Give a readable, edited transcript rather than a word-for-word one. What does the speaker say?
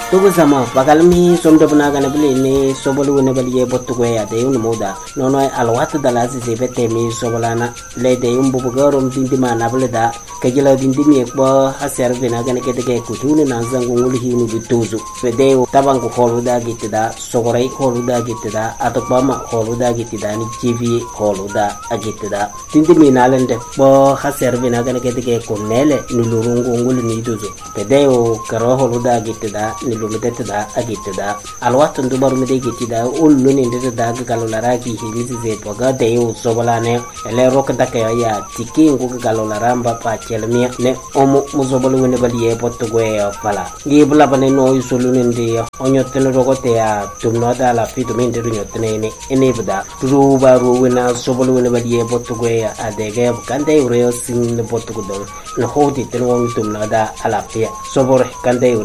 tugu sama bagalmi somdo bunaga na bili ni sobolu ne bali ye bottu go ya de un moda nono alwat dala si bete mi sobolana le de un bubu garom dindi mana bele da kejela dindi mi ko haser bina ga ne kede ke kutuni na zangu ngul hinu bituzu fede tabangu holuda gitida sogorai holuda gitida atokbama holuda gitida ni jivi holuda agitida dindi mi nalende bo haser bina ga ne kede ke konele ni lurungu ngul ni duzu fede o karo holuda gitida ni lumedetida agitida alwat ndu baru mede gitida ullu ni ndede da galolara ki hilisi ze boga de o sobolane ele rokda ka ya tiki ngu galolara mba pa chelmia ne omo muzobolu ne baliye potto goe fala ngi bula bane no yusulu ndi onyoten rogote ya tumno da la fitu mende runyotene ne ene bda ruba ruwena sobolu ne baliye potto goe adege kande ure sin ne potto go no hodi ten won tumno da ala pia sobore kande